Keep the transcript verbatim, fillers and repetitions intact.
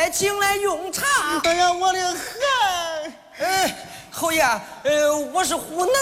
哎，请来用茶。 哎呀，我的孩！ 哎，侯爷，呃，我是湖南